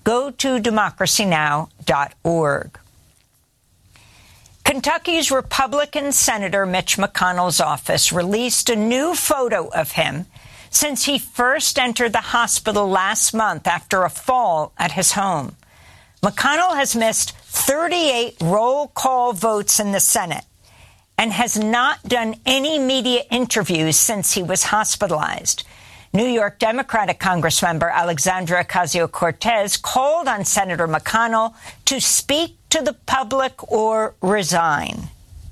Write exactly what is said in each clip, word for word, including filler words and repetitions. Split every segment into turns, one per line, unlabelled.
Go to democracy now dot org. Kentucky's Republican Senator Mitch McConnell's office released a new photo of him since he first entered the hospital last month after a fall at his home. McConnell has missed thirty-eight roll call votes in the Senate and has not done any media interviews since he was hospitalized. New York Democratic Congressmember Alexandria Ocasio-Cortez called on Senator McConnell to speak to the public or resign.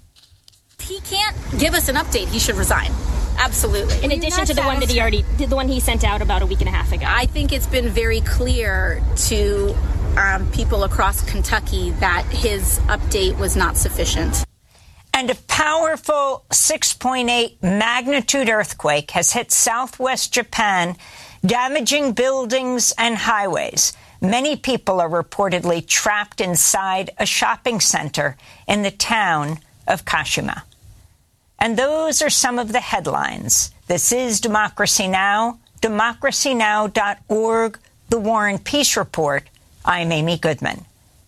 He can't give us an update. He should resign. Absolutely.
In addition to the one that he already did, the one he sent out about a week and a half ago.
I think it's been very clear to um, people across Kentucky that his update was not sufficient.
And a powerful six point eight magnitude earthquake has hit southwest Japan, damaging buildings and highways. Many people are reportedly trapped inside a shopping center in the town of Kashima. And those are some of the headlines. This is Democracy Now!, democracy now dot org, The War and Peace Report. I'm Amy Goodman.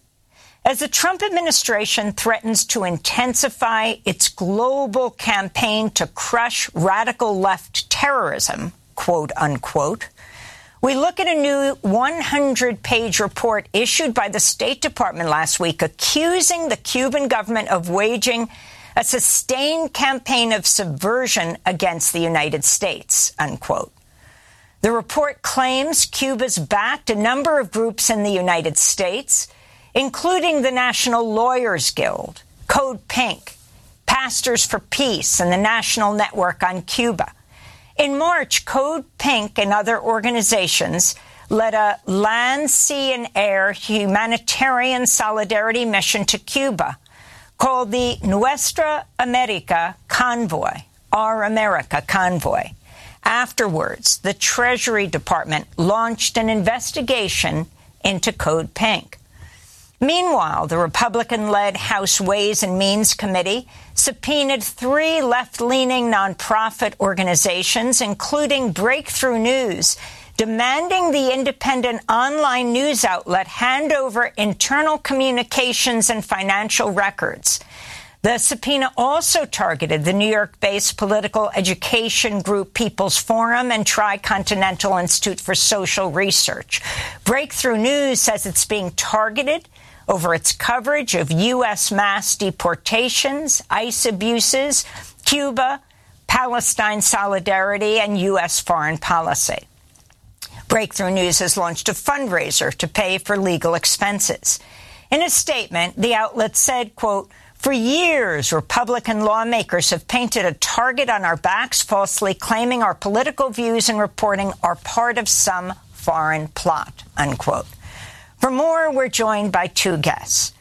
As the Trump administration threatens to intensify its global campaign to crush radical left terrorism, quote unquote, we look at a new one hundred page report issued by the State Department last week accusing the Cuban government of waging a sustained campaign of subversion against the United States, unquote. The report claims Cuba's backed a number of groups in the United States, including the National Lawyers Guild, Code Pink, Pastors for Peace, and the National Network on Cuba. In March, Code Pink and other organizations led a land, sea, and air humanitarian solidarity mission to Cuba called the Nuestra America Convoy, Our America Convoy. Afterwards, the Treasury Department launched an investigation into Code Pink. Meanwhile, the Republican-led House Ways and Means Committee subpoenaed three left-leaning nonprofit organizations, including Breakthrough News, demanding the independent online news outlet hand over internal communications and financial records. The subpoena also targeted the New York-based political education group People's Forum and Tricontinental Institute for Social Research. Breakthrough News says it's being targeted over its coverage of U S mass deportations, ICE abuses, Cuba, Palestine solidarity, and U S foreign policy. Breakthrough News has launched a fundraiser to pay for legal expenses. In a statement, the outlet said, quote, "For years, Republican lawmakers have painted a target on our backs, falsely claiming our political views and reporting are part of some foreign plot," unquote. For more, we're joined by two guests.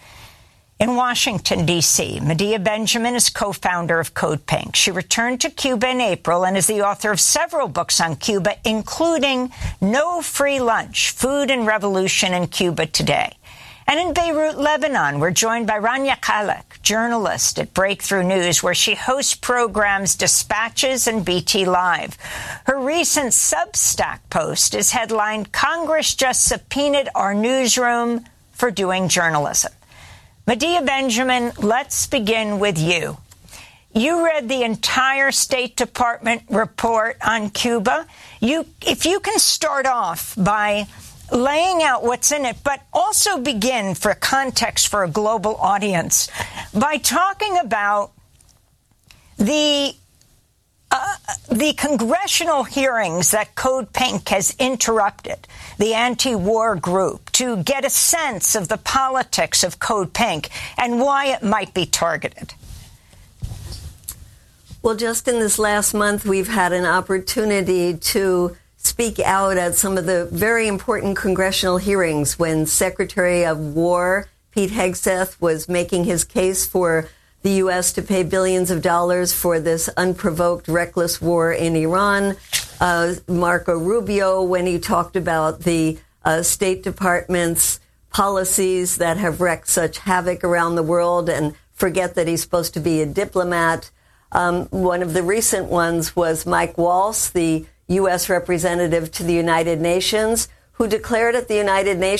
In Washington, D C, Medea Benjamin is co-founder of Code Pink. She returned to Cuba in April and is the author of several books on Cuba, including No Free Lunch, Food and Revolution in Cuba Today. And in Beirut, Lebanon, we're joined by Rania Khalek, journalist at Breakthrough News, where she hosts programs Dispatches and B T Live. Her recent Substack post is headlined, "Congress Just Subpoenaed Our Newsroom for Doing Journalism." Medea Benjamin, let's begin with you. You read the entire State Department report on Cuba. You, if you can start off by laying out what's in it, but also begin, for context for a global audience, by talking about the uh, the congressional hearings that Code Pink has interrupted, the anti-war group, to get a sense of the politics of Code Pink and why it might be targeted.
Well, just in this last month, we've had an opportunity to speak out at some of the very important congressional hearings when Secretary of War Pete Hegseth was making his case for the U S to pay billions of dollars for this unprovoked, reckless war in Iran. Uh, Marco Rubio, when he talked about the uh, State Department's policies that have wreaked such havoc around the world and forget that he's supposed to be a diplomat. Um, one of the recent ones was Mike Waltz, the U S representative to the United Nations, who declared at the United Nations